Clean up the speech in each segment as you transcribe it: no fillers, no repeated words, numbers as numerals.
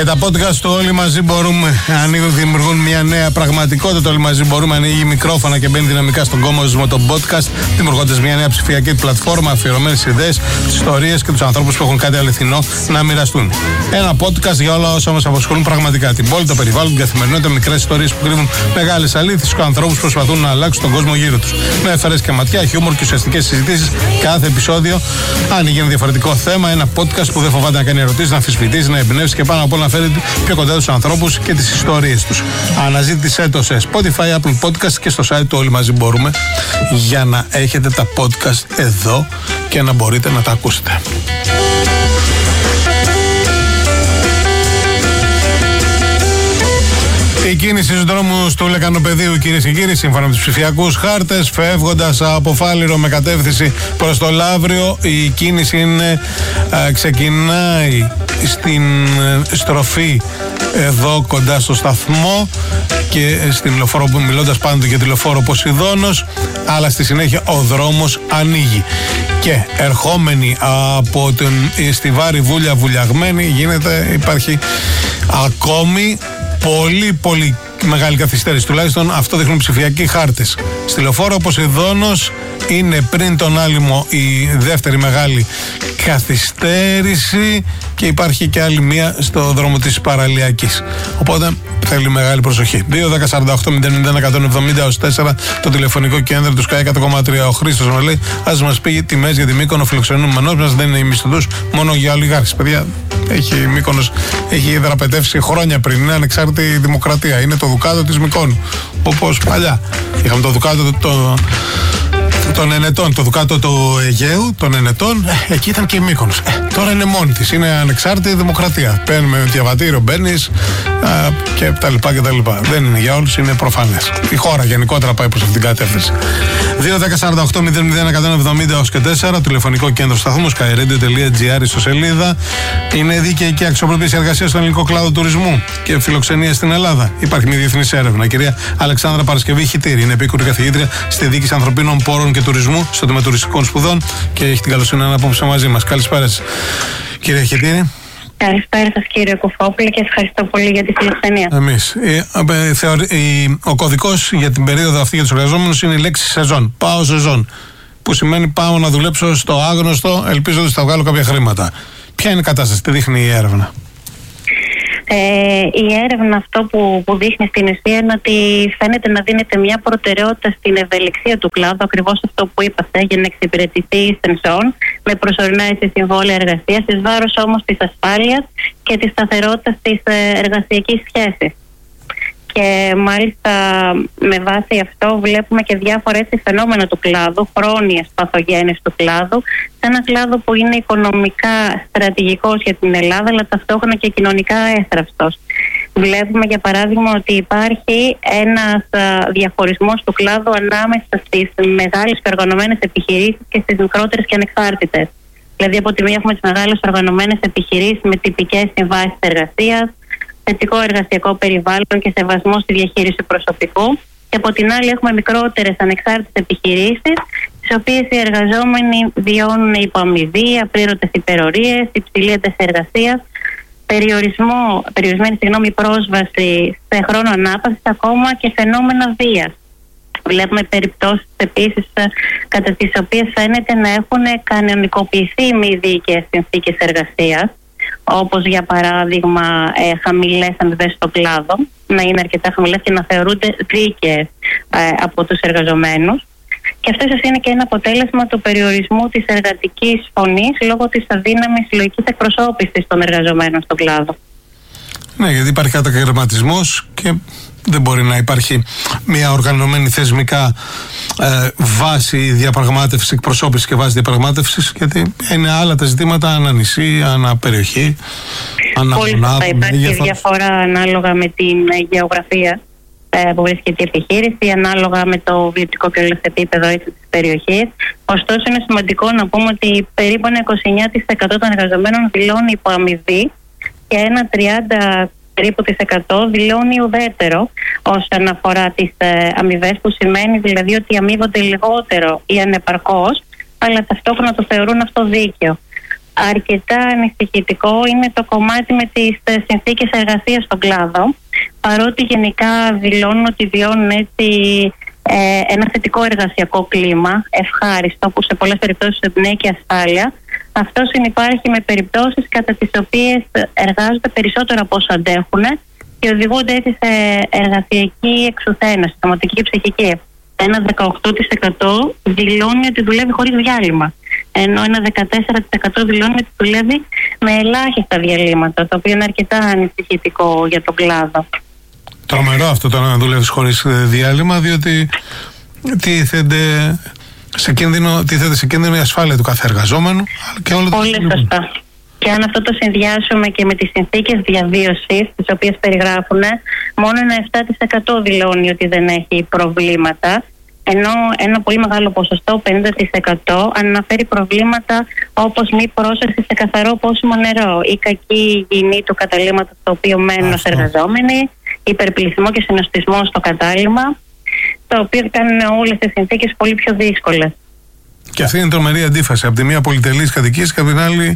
Τα podcast του Όλοι Μαζί Μπορούμε δημιουργούν μια νέα πραγματικότητα. Το Όλοι Μαζί Μπορούμε ανοίγει μικρόφωνα και μπαίνει δυναμικά στον κόσμο των podcast, δημιουργώντας μια νέα ψηφιακή πλατφόρμα αφιερωμένη στις ιδέες, τις ιστορίες και τους ανθρώπους που έχουν κάτι αληθινό να μοιραστούν. Ένα podcast για όλα όσα μας απασχολούν πραγματικά. Την πόλη, το περιβάλλον, την καθημερινότητα, μικρές ιστορίες που κρύβουν μεγάλες αλήθειες και ανθρώπους που προσπαθούν να αλλάξουν τον κόσμο γύρω τους. Με φερέσκια ματιά, χιούμορ και ουσιαστικές συζητήσεις. Κάθε επεισόδιο ανοίγει ένα διαφορετικό θέμα. Ένα podcast που δεν φοβάται να κάνει ερωτήσεις, να αμφισβητήσει, να εμπνεύσει και πάνω απ' όλα να φέρει πιο κοντά τους ανθρώπους και τις ιστορίες τους. Αναζήτησέ το σε Spotify, Apple Podcast και στο site του Όλοι Μαζί Μπορούμε για να έχετε τα podcast εδώ και να μπορείτε να τα ακούσετε. Η κίνηση στους δρόμους του Λεκανοπεδίου, κυρίες και κύριοι, σύμφωνα με τους ψηφιακούς χάρτες, φεύγοντας από Φάληρο με κατεύθυνση προς το Λαύριο, η κίνηση ξεκινάει στην στροφή εδώ κοντά στο σταθμό και στην λεωφόρο, μιλώντας πάντοτε για τη λεωφόρο Ποσειδώνος, αλλά στη συνέχεια ο δρόμος ανοίγει. Και ερχόμενοι από την Στιβάρη Βούλια βουλιαγμένη υπάρχει ακόμη πολύ μεγάλη καθυστέρηση. Τουλάχιστον αυτό δείχνουν ψηφιακοί χάρτες. Στη λεωφόρο Ποσειδώνος είναι πριν τον Άλυμο η δεύτερη μεγάλη καθυστέρηση και υπάρχει και άλλη μία στο δρόμο της Παραλιακής. Οπότε θέλει μεγάλη προσοχή. 2-10-48-001-170-4 το τηλεφωνικό κέντρο του Sky 100,3. Ο Χρήστος μου λέει: ας μας πει τιμές για τη Μύκονο, φιλοξενούμενος μας, δεν είναι οι μισθωτούς, μόνο για ολιγάρχες. Παιδιά, η Μύκονος έχει δραπετεύσει χρόνια πριν. Είναι ανεξάρτητη δημοκρατία. Είναι το Δουκάτο της Μυκόνου. Όπως παλιά. Είχαμε το Δουκάτο των Ενετών, το Δουκάτο του Αιγαίου, των Ενετών, εκεί ήταν και η Μύκονος. Τώρα είναι μόνη της, είναι ανεξάρτητη δημοκρατία. Παίρνουμε με διαβατήριο, μπαίνεις και τα λοιπά και τα λοιπά. Δεν είναι για όλους, είναι προφανές. Η χώρα γενικότερα πάει προς αυτήν την κατεύθυνση. 2-10-48-001-170-4, τηλεφωνικό κέντρο σταθμού, skyradio.gr στο σελίδα. Είναι δίκαιη και αξιοπρεπής εργασία στον ελληνικό κλάδο τουρισμού και φιλοξενία στην Ελλάδα. Υπάρχει μια διεθνής έρευνα. Η κυρία Αλεξάνδρα Παρασκευή Χιτήρη είναι επίκουρη καθηγήτρια στη Διοίκηση Ανθρωπίνων Πόρων και Τουρισμού στο Τμήμα Τουριστικών Σπουδών και έχει την καλοσύνη να είναι απόψε μαζί μας. Καλησπέρα σας, κυρία Χιτήρη. Καλησπέρα σας, κύριε Κοφόπουλε, και ευχαριστώ πολύ για τη φιλοξενία. Εμείς. Ο κωδικός για την περίοδο αυτή για τους εργαζόμενους είναι η λέξη σεζόν. Πάω σεζόν. Που σημαίνει πάω να δουλέψω στο άγνωστο, ελπίζω ότι θα βγάλω κάποια χρήματα. Ποια είναι η κατάσταση, τι δείχνει η έρευνα? Η έρευνα αυτό που δείχνει στην ουσία είναι ότι φαίνεται να δίνεται μια προτεραιότητα στην ευελιξία του κλάδου, ακριβώς αυτό που είπατε, για να εξυπηρετηθεί η σεζόν με προσωρινά συμβόλαια εργασίας, εις βάρος όμως της ασφάλειας και της σταθερότητας της εργασιακής σχέσης. Και μάλιστα με βάση αυτό βλέπουμε και διάφορα φαινόμενα του κλάδου, χρόνιες παθογένειες του κλάδου, σε ένα κλάδο που είναι οικονομικά στρατηγικός για την Ελλάδα, αλλά ταυτόχρονα και κοινωνικά έθραυστος. Βλέπουμε για παράδειγμα ότι υπάρχει ένας διαχωρισμός του κλάδου ανάμεσα στις μεγάλες και οργανωμένες επιχειρήσεις και στις μικρότερες και ανεξάρτητες. Δηλαδή από τη μία έχουμε τις μεγάλες οργανωμένες επιχειρήσεις με τυπικές συμβάσεις εργασίας, θετικό εργασιακό περιβάλλον και σεβασμό στη διαχείριση προσωπικού, και από την άλλη έχουμε μικρότερες ανεξάρτητες επιχειρήσεις, στις οποίες οι εργαζόμενοι βιώνουν υποαμοιβή, απλήρωτες υπερορίες, υψηλή ένταση εργασίας, περιορισμένη πρόσβαση σε χρόνο ανάπαυσης, ακόμα και φαινόμενα βίας. Βλέπουμε περιπτώσεις επίσης κατά τις οποίες φαίνεται να έχουν κανονικοποιηθεί μη δίκαιες συνθήκες εργασίας, όπως για παράδειγμα χαμηλές αμοιβές στον κλάδο, να είναι αρκετά χαμηλές και να θεωρούνται δίκαιες από τους εργαζομένους. Και αυτό ίσως είναι και ένα αποτέλεσμα του περιορισμού της εργατικής φωνής λόγω της αδύναμης συλλογικής εκπροσώπησης των εργαζομένων στον κλάδο. Ναι, γιατί υπάρχει κατακαιρματισμός και δεν μπορεί να υπάρχει μια οργανωμένη θεσμικά βάση διαπραγμάτευσης, εκπροσώπησης και βάση διαπραγμάτευσης, γιατί είναι άλλα τα ζητήματα ανά νησί, ανά περιοχή, ανά μονάδα. Υπάρχει διαφορά ανάλογα με την γεωγραφία που βρίσκεται η επιχείρηση, ανάλογα με το βιωτικό και όλο επίπεδο της περιοχής. Ωστόσο, είναι σημαντικό να πούμε ότι περίπου ένα 29% των εργαζομένων δηλώνει υποαμοιβή και ένα 30% περίπου της 100% δηλώνει ουδέτερο όσον αφορά τις αμοιβές, που σημαίνει δηλαδή ότι αμείβονται λιγότερο ή ανεπαρκώς, αλλά ταυτόχρονα το θεωρούν αυτό δίκαιο. αρκετά ανησυχητικό είναι το κομμάτι με τις συνθήκες εργασίας στον κλάδο. Παρότι γενικά δηλώνουν ότι βιώνουν έτσι ένα θετικό εργασιακό κλίμα, ευχάριστο, που σε πολλές περιπτώσεις εμπνέει και ασφάλεια, αυτό συνυπάρχει με περιπτώσεις κατά τις οποίες εργάζονται περισσότερο από όσο αντέχουν και οδηγούνται έτσι σε εργασιακή εξουθένωση, σωματική και ψυχική. Ένα 18% δηλώνει ότι δουλεύει χωρίς διάλειμμα, ενώ ένα 14% δηλώνει ότι δουλεύει με ελάχιστα διαλύματα, το οποίο είναι αρκετά ανησυχητικό για τον κλάδο. Τρομερό αυτό το να δουλεύεις χωρίς διάλειμμα, διότι τίθεται σε κίνδυνο η ασφάλεια του κάθε εργαζόμενου και όλο το πολύ σωστά. Και αν αυτό το συνδυάσουμε και με τις συνθήκες διαβίωσης, τις οποίες περιγράφουν, μόνο ένα 7% δηλώνει ότι δεν έχει προβλήματα, ενώ ένα πολύ μεγάλο ποσοστό, 50%, αναφέρει προβλήματα όπως μη πρόσβαση σε καθαρό πόσιμο νερό ή κακή υγιεινή του καταλύματος στο οποίο μένουν ως εργαζόμενοι, υπερπληθυσμό και συνοστισμό στο κατάλημα, το οποίο κάνουν όλες τις συνθήκες πολύ πιο δύσκολες. Και αυτή είναι η τρομερή αντίφαση. Από τη μία πολυτελείς κατοικίες και από την άλλη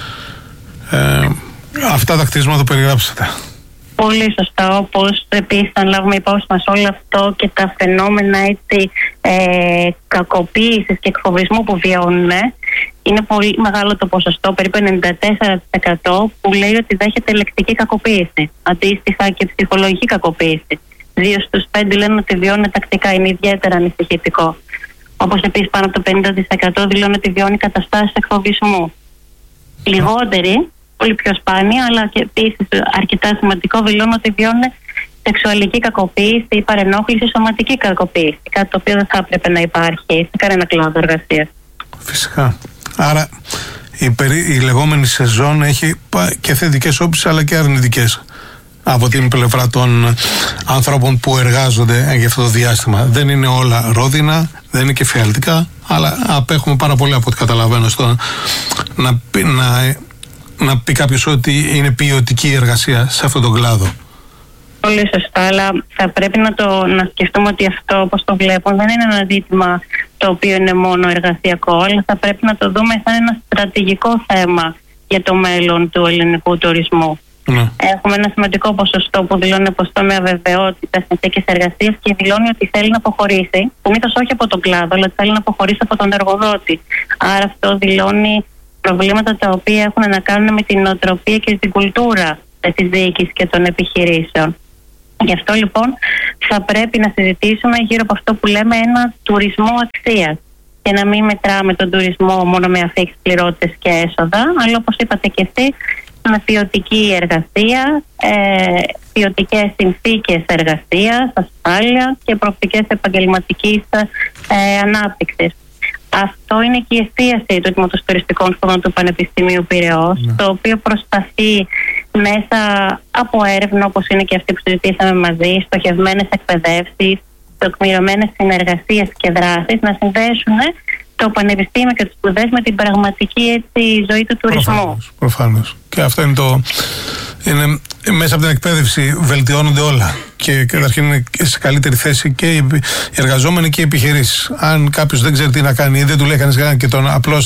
αυτά τα κτίσματα που περιγράψατε. Πολύ σωστά, όπως επίσης αν λάβουμε υπόψη μας όλο αυτό και τα φαινόμενα έτσι κακοποίησης και εκφοβισμού που βιώνουν, είναι πολύ μεγάλο το ποσοστό, περίπου 94%, που λέει ότι δέχεται λεκτική κακοποίηση, αντίστοιχα και ψυχολογική κακοποίηση. 2 στους 5 λένε ότι βιώνουν τακτικά, είναι ιδιαίτερα ανησυχητικό. Όπως επίσης πάνω από το 50% δηλώνουν ότι βιώνει καταστάσεις εκφοβισμού. Λιγότεροι, πολύ πιο σπάνια, αλλά και επίσης αρκετά σημαντικό, δηλώνουν ότι βιώνουν σεξουαλική κακοποίηση ή παρενόχληση, σωματική κακοποίηση. Κάτι το οποίο δεν θα έπρεπε να υπάρχει σε κανένα κλάδο εργασίας. Φυσικά. Άρα η λεγόμενη σεζόν έχει και θετικές όψεις αλλά και αρνητικές από την πλευρά των ανθρώπων που εργάζονται για αυτό το διάστημα. Δεν είναι όλα ρόδινα, δεν είναι και φιαλτικά, αλλά απέχουμε πάρα πολύ από ό,τι καταλαβαίνω στο να πει κάποιος ότι είναι ποιοτική εργασία σε αυτόν τον κλάδο. Πολύ σωστά, αλλά θα πρέπει να σκεφτούμε ότι αυτό, όπως το βλέπουν, δεν είναι ένα ζήτημα το οποίο είναι μόνο εργασιακό, αλλά θα πρέπει να το δούμε σαν ένα στρατηγικό θέμα για το μέλλον του ελληνικού τουρισμού. Ναι. Έχουμε ένα σημαντικό ποσοστό που δηλώνει πως το με αβεβαιότητα συνθήκες εργασίας και δηλώνει ότι θέλει να αποχωρήσει, συνήθως όχι από τον κλάδο, αλλά θέλει να αποχωρήσει από τον εργοδότη. Άρα αυτό δηλώνει προβλήματα τα οποία έχουν να κάνουν με την νοοτροπία και την κουλτούρα της διοίκησης και των επιχειρήσεων. Γι' αυτό λοιπόν θα πρέπει να συζητήσουμε γύρω από αυτό που λέμε ένα τουρισμό αξίας και να μην μετράμε τον τουρισμό μόνο με αφίξεις, πληρώτες και έσοδα, αλλά όπως είπατε και εσείς, με ποιοτική εργασία, ποιοτικές συνθήκες εργασίας, ασφάλεια και προοπτικές επαγγελματικής ανάπτυξης. Αυτό είναι και η εστίαση του Τμήματος Τουριστικών Σπουδών του Πανεπιστημίου Πειραιώς, το οποίο προσπαθεί μέσα από έρευνα, όπως είναι και αυτή που συζητήσαμε μαζί, στοχευμένες εκπαιδεύσεις, τεκμηριωμένες συνεργασίες και δράσεις, να συνδέσουν το πανεπιστήμιο και τις σπουδές με την πραγματική ζωή του τουρισμού. Προφανώς. Και αυτό είναι είναι μέσα από την εκπαίδευση βελτιώνονται όλα. Και καταρχήν είναι σε καλύτερη θέση και οι εργαζόμενοι και οι επιχειρήσεις. Αν κάποιος δεν ξέρει τι να κάνει ή δεν του λέει κανείς και απλώς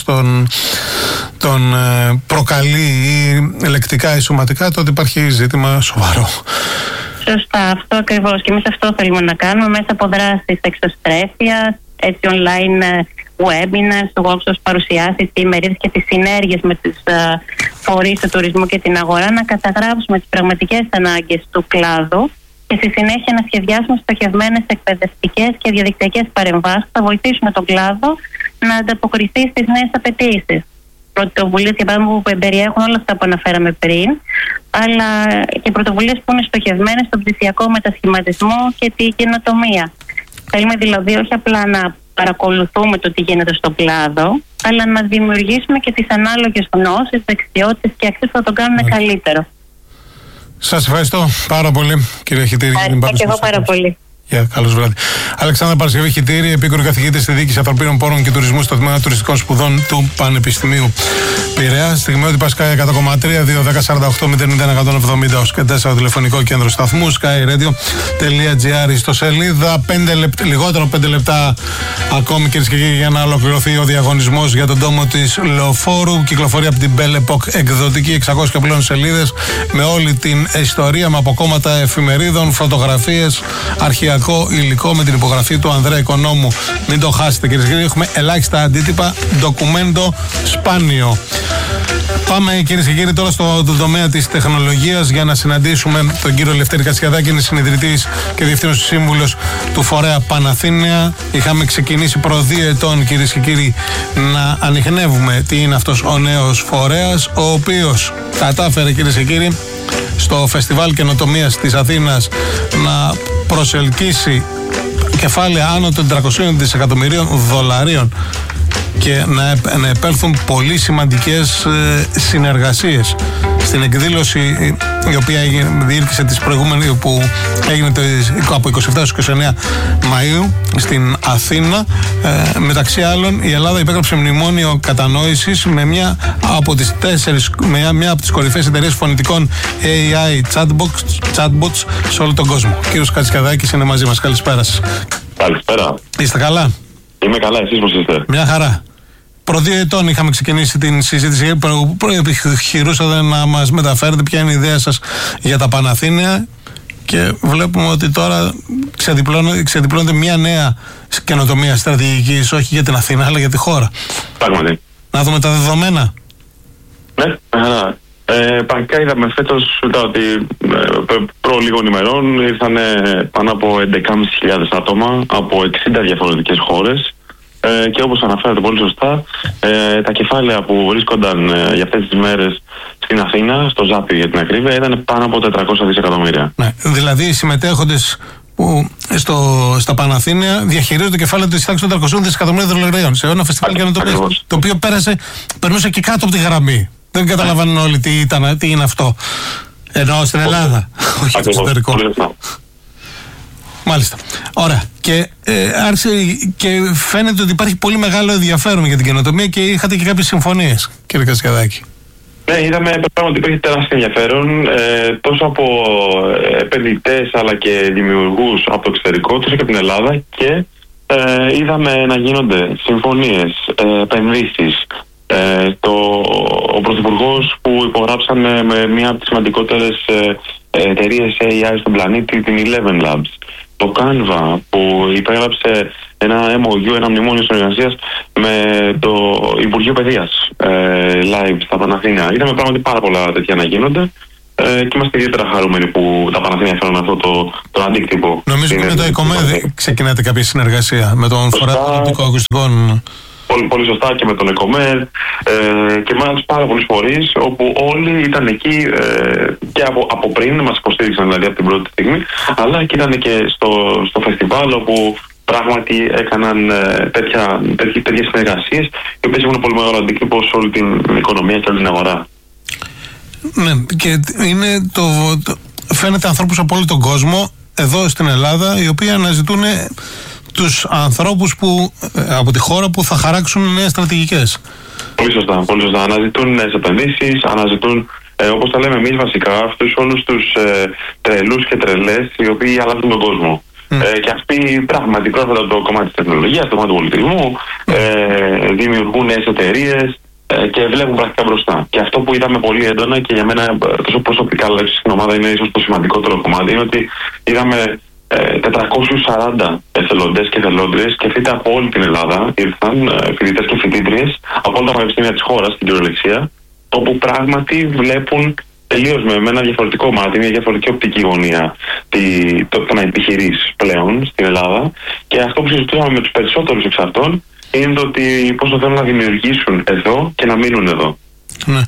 τον προκαλεί ή λεκτικά ή σωματικά, τότε υπάρχει ζήτημα σοβαρό. Σωστά, αυτό ακριβώς. Και εμείς αυτό θέλουμε να κάνουμε μέσα από δράσεις εξωστρέφειας, έτσι online webinars, workshops, παρουσιάσεις, ημερίδες και τις συνέργειες με τις φορείς του τουρισμού και την αγορά, να καταγράψουμε τις πραγματικές ανάγκες του κλάδου και στη συνέχεια να σχεδιάσουμε στοχευμένες εκπαιδευτικές και διαδικτυακές παρεμβάσεις που θα βοηθήσουν τον κλάδο να ανταποκριθεί στις νέες απαιτήσεις. Πρωτοβουλίες, για παράδειγμα, που περιέχουν όλα αυτά που αναφέραμε πριν, αλλά και πρωτοβουλίες που είναι στοχευμένες στον ψηφιακό μετασχηματισμό και την καινοτομία. Θέλουμε δηλαδή όχι απλά να παρακολουθούμε το τι γίνεται στον κλάδο, αλλά να δημιουργήσουμε και τις ανάλογες γνώσεις, δεξιότητες και αξίες που θα τον κάνουν καλύτερο. Σας ευχαριστώ πάρα πολύ, κύριε Χιτήρη. Ευχαριστώ και εγώ πάρα πολύ. Καλώς βράδυ. Αλεξάνδρα Παρασκευή Χιτήρη, επίκουρη καθηγήτρια στη Διοίκηση Ανθρωπίνων Πόρων και Τουρισμού στο Τμήμα Τουριστικών Σπουδών του Πανεπιστημίου Πειραιά, στιγμιότυπα Sky 100,3, 2-10-48-0-170 ως και 4 τηλεφωνικό κέντρο σταθμού, skyradio.gr. Στο σελίδα, λιγότερο 5 λεπτά ακόμη, κυρίες και κύριοι, για να ολοκληρωθεί ο διαγωνισμός για τον τόμο της Λεωφόρου. Κυκλοφορεί από την Belle Epoque εκδοτική, 600 και πλέον σελίδες, με όλη την ιστορία, με αποκόμματα εφημερίδων, φωτογραφίες, αρχαιακό υλικό, με την υπογραφή του Ανδρέα Οικονόμου. Μην το χάσετε, κυρίες και κύριοι, έχουμε ελάχιστα αντίτυπα, ντοκουμέντο σπάνιο. Πάμε, κυρίες και κύριοι, τώρα στο τομέα της τεχνολογίας για να συναντήσουμε τον κύριο Λευτέρη Κατσιαδάκη. Είναι συνειδητής και διευθύνων σύμβουλος του φορέα Παναθήναια. Είχαμε ξεκινήσει προ 2 ετών, κυρίες και κύριοι, να ανιχνεύουμε τι είναι αυτός ο νέος φορέας, ο οποίος κατάφερε, κυρίες και κύριοι, στο Φεστιβάλ Καινοτομίας της Αθήνας να προσελκύσει κεφάλαια άνω των 300 δισεκατομμυρίων δολαρίων και να επέλθουν πολύ σημαντικές συνεργασίες. Στην εκδήλωση η οποία διήρκησε τις προηγούμενες, που έγινε από 27 έως 29 Μαΐου στην Αθήνα, μεταξύ άλλων η Ελλάδα υπέγραψε μνημόνιο κατανόησης με μια από τις κορυφαίες εταιρείες φωνητικών AI chatbots σε όλο τον κόσμο. Ο κύριος Κατσιαδάκης είναι μαζί μας. Καλησπέρα σας. Καλησπέρα. Είστε καλά? Είμαι καλά, εσείς πώς είστε? Μια χαρά. Προ 2 ετών είχαμε ξεκινήσει την συζήτηση. Επιχειρούσατε να μας μεταφέρετε ποια είναι η ιδέα σας για τα Παναθήναια και βλέπουμε ότι τώρα ξεδιπλώνεται μια νέα καινοτομία στρατηγικής, όχι για την Αθήνα αλλά για τη χώρα. Πράγματι. Να δούμε τα δεδομένα. Ναι, πραγματικά είδαμε φέτος ότι προ λίγων ημερών ήρθαν πάνω από 11.500 άτομα από 60 διαφορετικές χώρες. Και όπως αναφέρατε πολύ σωστά, τα κεφάλαια που βρίσκονταν για αυτές τις μέρες στην Αθήνα, στο Ζάπιο για την ακρίβεια, ήταν πάνω από 400 δισεκατομμύρια. Ναι, δηλαδή οι συμμετέχοντες που στα Παναθήναια διαχειρίζονται το κεφάλαιο της τάξης των 300 δισεκατομμύριων δολαρίων σε ένα φεστιβάλ καινοτομίας, το οποίο περνούσε και κάτω από τη γραμμή. Δεν καταλαβαίνουν όλοι τι είναι αυτό. Ενώ στην Ελλάδα, όχι στο εξωτερικό. Μάλιστα. Ωραία. Και άρχισε και φαίνεται ότι υπάρχει πολύ μεγάλο ενδιαφέρον για την καινοτομία και είχατε και κάποιες συμφωνίες, κύριε Κατσιαδάκη. Ναι, είδαμε πράγματι ότι υπήρχε τεράστιο ενδιαφέρον τόσο από επενδυτές αλλά και δημιουργούς από το εξωτερικό, τόσο και από την Ελλάδα, και είδαμε να γίνονται συμφωνίες, επενδύσεις. Ο Πρωθυπουργός που υπογράψανε με μία από τις σημαντικές εταιρείες AI στον πλανήτη, την Eleven Labs. Το Canva που υπέγραψε ένα MOU, ένα μνημόνιο συνεργασίας με το Υπουργείο Παιδείας live στα Παναθήναια. Είδαμε πράγματι πάρα πολλά τέτοια να γίνονται και είμαστε ιδιαίτερα χαρούμενοι που τα Παναθήναια φέρουν αυτό το αντίκτυπο. Νομίζω ότι με το ΕΚΟΜΕΔ ξεκινάτε κάποια συνεργασία με τον φορέα των οπτικοακουστικών. Πολύ σωστά, και με τον ΕΚΟΜΕΔ και με άλλους πάρα πολλούς φορείς, όπου όλοι ήταν εκεί και από πριν, μας υποστήριξαν δηλαδή από την πρώτη στιγμή, αλλά και ήταν και στο φεστιβάλ, όπου πράγματι έκαναν τέτοιες συνεργασίες, οι οποίες έχουν πολύ μεγάλο αντίκτυπο σε όλη την οικονομία και όλη την αγορά. Ναι, και είναι φαίνεται ανθρώπους από όλο τον κόσμο, εδώ στην Ελλάδα, οι οποίοι αναζητούν τους ανθρώπους από τη χώρα που θα χαράξουν νέες στρατηγικές. Πολύ σωστά, πολύ σωστά. Αναζητούν νέες επενδύσεις, αναζητούν, όπως τα λέμε εμείς βασικά, αυτούς όλους τους τρελούς και τρελές οι οποίοι αλλάζουν τον κόσμο. Και αυτοί πράγματι πρόκειται το κομμάτι της τεχνολογίας, το κομμάτι του πολιτισμού, δημιουργούν νέες εταιρείες και βλέπουν πρακτικά μπροστά. Και αυτό που είδαμε πολύ έντονα, και για μένα τόσο προσωπικά, αλλά στην ομάδα είναι ίσως το σημαντικότερο κομμάτι, είναι ότι είδαμε 440 εθελοντές και εθελόντριες, σκεφτείτε, από όλη την Ελλάδα ήρθαν φοιτητές και φοιτήτριες από όλα τα πανεπιστήμια της χώρας, στην κυριολεξία, όπου πράγματι βλέπουν τελείως με ένα διαφορετικό μάτι, μια διαφορετική οπτική γωνία το να επιχειρείς πλέον στην Ελλάδα. Και αυτό που συζητούσαμε με τους περισσότερους εξ αυτών είναι το ότι πόσο θέλουν να δημιουργήσουν εδώ και να μείνουν εδώ. Ναι.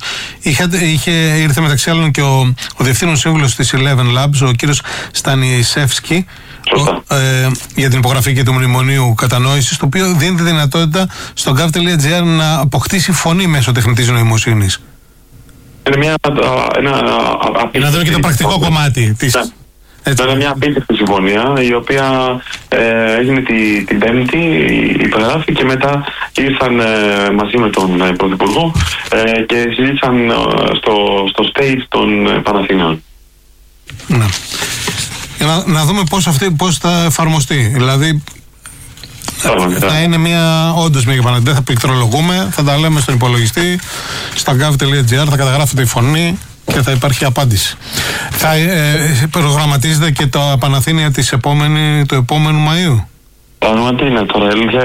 Ήρθε μεταξύ άλλων και ο διευθύνων σύμβουλος της Eleven Labs, ο κύριος Στανισεύσκη, για την υπογραφή και του μνημονίου κατανόησης, το οποίο δίνει τη δυνατότητα στο gov.gr να αποκτήσει φωνή μέσω τεχνητής νοημοσύνης. Είναι να δούμε και το πρακτικό κομμάτι της. Ήταν μια απίστευτη συμφωνία, η οποία έγινε την Πέμπτη, υπεγράφει, και μετά ήρθαν μαζί με τον Πρωθυπουργό και συζήτησαν στο stage των Παναθηναίων. Ναι. Να δούμε πώς θα εφαρμοστεί. Δηλαδή θα είναι όντως μια επαναλήψη. Δεν θα πληκτρολογούμε, θα τα λέμε στον υπολογιστή, στα gov.gr, θα καταγράφεται η φωνή και θα υπάρχει απάντηση. Θα προγραμματίζεται και το Παναθήνια του επόμενου Μαΐου. Πραγματικά είναι τώρα.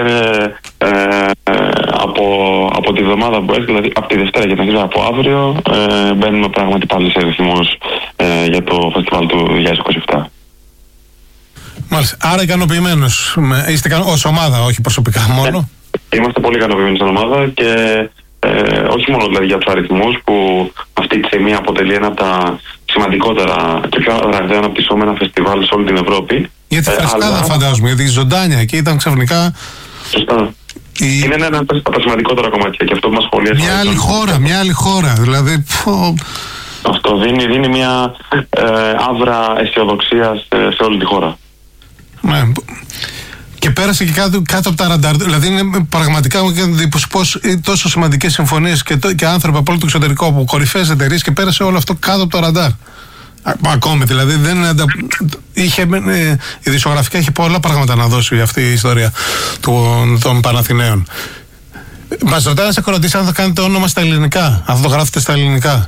Από τη βδομάδα που έρχεται, δηλαδή από τη Δευτέρα και την από αύριο, μπαίνουμε πράγματι πάλι σε ρυθμός για το φεστιβάλ του 2027. Μάλιστα. Άρα ικανοποιημένος. Είστε ως ομάδα, όχι προσωπικά μόνο. Είμαστε πολύ ικανοποιημένοι σαν ομάδα και όχι μόνο δηλαδή για τους αριθμούς, που αυτή τη στιγμή αποτελεί ένα από τα σημαντικότερα και πιο ραγδαία αναπτυσσόμενα φεστιβάλ σε όλη την Ευρώπη. Γιατί φρεσκάδα φαντάζομαι, γιατί η ζωντάνια εκεί ήταν ξαφνικά. Σωστά. Είναι ένα από τα σημαντικότερα κομμάτια και αυτό που μας σχολιάζει. Μια άλλη χώρα. Δηλαδή. Αυτό δίνει μια άβρα αισιοδοξία σε όλη τη χώρα. Ναι. Και πέρασε και κάτω από τα ραντάρ. Δηλαδή είναι πραγματικά πως τόσο σημαντικές συμφωνίες και άνθρωποι από όλο το εξωτερικό, από κορυφαίες εταιρείες, και πέρασε όλο αυτό κάτω από το ραντάρ. Ακόμη δηλαδή δεν η δισογραφικά έχει πολλά πράγματα να δώσει αυτή η ιστορία των Παναθηναίων. Μας ρωτάει ένας ακροατής αν θα κάνετε όνομα στα ελληνικά, αν θα το γράφετε στα ελληνικά.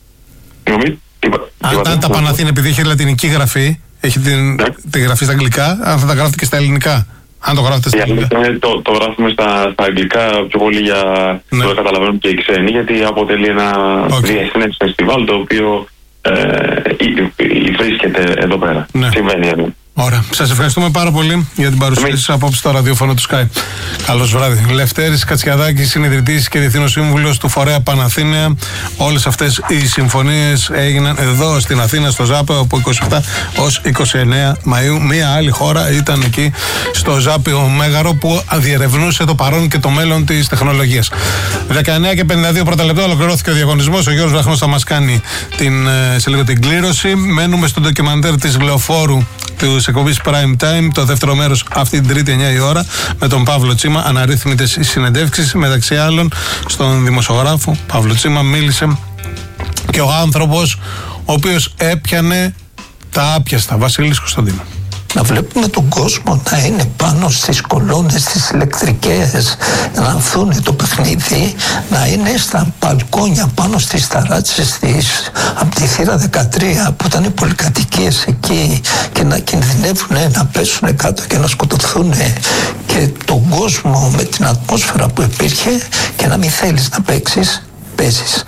Αν τα Παναθήναια, επειδή έχει λατινική γραφή, έχει τη γραφή στα αγγλικά, αν θα τα γράφετε και στα ελληνικά. Αν το γράφετε στα αγγλικά. Το γράφουμε στα αγγλικά πιο πολύ για να το καταλαβαίνουν και οι ξένοι, γιατί αποτελεί ένα διεθνές φεστιβάλ το οποίο βρίσκεται εδώ πέρα. Συμβαίνει εδώ. Ωραία. Σας ευχαριστούμε πάρα πολύ για την παρουσία σας απόψε στο ραδιόφωνο του Sky. Καλώς βράδυ. Λευτέρης Κατσιαδάκης, συνειδητής και διευθύνος σύμβουλος του Φορέα Παναθήναια. Όλες αυτές οι συμφωνίες έγιναν εδώ στην Αθήνα, στο Ζάπεο, από 27 ως 29 Μαΐου. Μία άλλη χώρα ήταν εκεί στο Ζάπεο Μέγαρο, που διερευνούσε το παρόν και το μέλλον της τεχνολογίας. 19 και 52 πρώτα λεπτά ολοκληρώθηκε ο διαγωνισμός. Ο Γιώργος Βραχνός θα μας κάνει σε λίγο την κλήρωση. Μένουμε στο ντοκιμαντέρ της Λεωφόρου της εκπομπής Prime Time, το δεύτερο μέρος αυτή την Τρίτη 9 η ώρα, με τον Παύλο Τσίμα. Αναρρύθμιτες συνεντεύξεις, μεταξύ άλλων στον δημοσιογράφο Παύλο Τσίμα μίλησε και ο άνθρωπος ο οποίος έπιανε τα άπιαστα, Βασίλης Κωνσταντίνου. Να βλέπουμε τον κόσμο να είναι πάνω στις κολόνες τις ηλεκτρικές, να ανθούν το παιχνίδι, να είναι στα μπαλκόνια πάνω στις ταράτσες από τη θύρα 13 που ήταν οι πολυκατοικίες εκεί, και να κινδυνεύουν να πέσουν κάτω και να σκοτωθούν, και τον κόσμο με την ατμόσφαιρα που υπήρχε, και να μην θέλεις να παίξεις, παίζεις.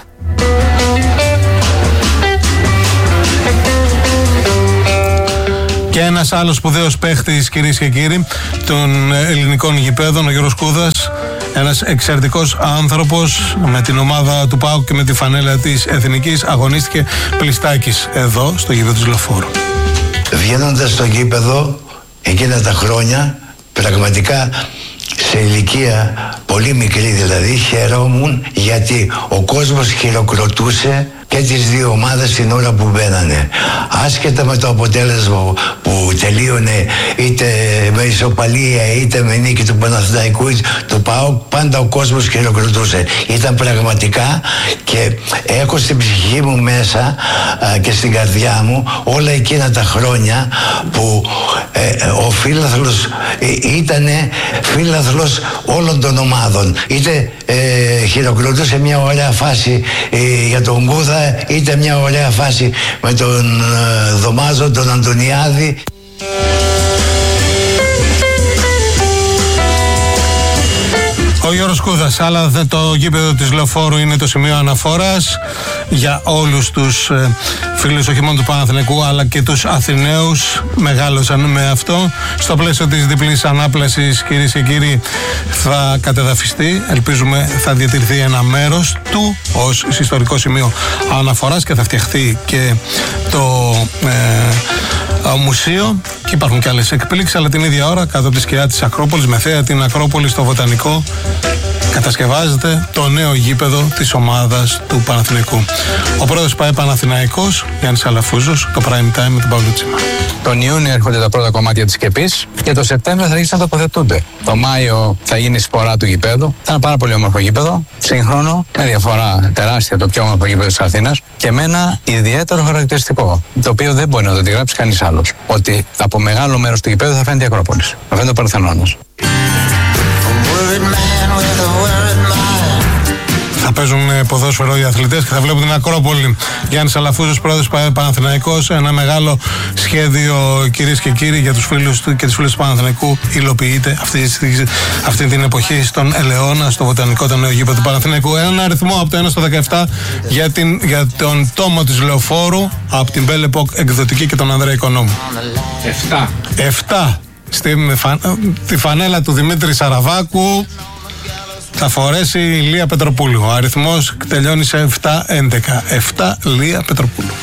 Και ένας άλλος σπουδαίος παίχτης, κυρίες και κύριοι, των ελληνικών γηπέδων, ο Γιώργος Κούδας, ένας εξαιρετικός άνθρωπος, με την ομάδα του ΠΑΟΚ και με τη φανέλα της Εθνικής, αγωνίστηκε πλειστάκης εδώ στο γήπεδο της Λεωφόρου. Βγαίνοντας στο γήπεδο εκείνα τα χρόνια, πραγματικά σε ηλικία πολύ μικρή δηλαδή, χαιρόμουν γιατί ο κόσμος χειροκροτούσε και τις δύο ομάδες την ώρα που μπαίνανε. Άσχετα με το αποτέλεσμα που τελείωνε είτε με ισοπαλία είτε με νίκη του Παναθηναϊκού ή του ΠΑΟΚ, πάντα ο κόσμος χειροκροτούσε. Ήταν πραγματικά, και έχω στην ψυχή μου μέσα και στην καρδιά μου όλα εκείνα τα χρόνια που ο φίλαθλος ήταν φίλαθλος όλων των ομάδων. Είτε χειροκροτούσε μια ωραία φάση για τον Κούδα, είτε μια ωραία φάση με τον Δωμάζο, τον Αντωνιάδη. Ο Γιώργος Κούδας, αλλά το γήπεδο της Λεωφόρου είναι το σημείο αναφοράς για όλους τους φίλους όχι μόνο του Παναθηναϊκού αλλά και τους Αθηναίους. Μεγάλωσαν με αυτό. Στο πλαίσιο της διπλής ανάπλασης, κυρίες και κύριοι, θα κατεδαφιστεί. Ελπίζουμε θα διατηρηθεί ένα μέρος του ως ιστορικό σημείο αναφοράς και θα φτιαχτεί και το μουσείο, και υπάρχουν και άλλες εκπλήξεις, αλλά την ίδια ώρα κάτω από τη σκιά της Ακρόπολης, με θέα την Ακρόπολη στο Βοτανικό, κατασκευάζεται το νέο γήπεδο της ομάδας του Παναθηναϊκού. Ο πρόεδρος ΠΑΕ Παναθηναϊκός, Γιάννης Αλαφούζος, το Prime Time με τον Παύλο Τσίμα. Τον Ιούνιο έρχονται τα πρώτα κομμάτια της σκεπής και το Σεπτέμβριο θα αρχίσουν να τοποθετούνται. Το Μάιο θα γίνει η σπορά του γηπέδου. Θα είναι πάρα πολύ όμορφο γήπεδο, σύγχρονο, με διαφορά τεράστια, το πιο όμορφο γήπεδο της Αθήνας και με ένα ιδιαίτερο χαρακτηριστικό, το οποίο δεν μπορεί να το αντιγράψει κανείς άλλος. Ότι από μεγάλο μέρος του γηπέδου θα φαίνεται η Ακρόπολης, θα φαίνεται ο Παρθενώνας. Θα παίζουν ποδόσφαιρο οι αθλητές και θα βλέπουν την Ακρόπολη. Γιάννης Αλαφούζος, πρόεδρος Παναθηναϊκός. Ένα μεγάλο σχέδιο, κυρίες και κύριοι, για τους φίλους του και τις φίλες του Παναθηναϊκού υλοποιείται αυτή την εποχή στον Ελαιώνα, στο βοτανικό το νέο γήπεδο του Παναθηναϊκού. Έναν αριθμό από το 1 στο 17 για τον τόμο της Λεωφόρου από την Belle Epoque εκδοτική και τον Ανδρέα Οικονόμου. 7. Τη φανέλα του Δημήτρη Σαραβάκου θα φορέσει η Λία Πετροπούλου. Ο αριθμός τελειώνει σε 7-11. 7 Λία Πετροπούλου.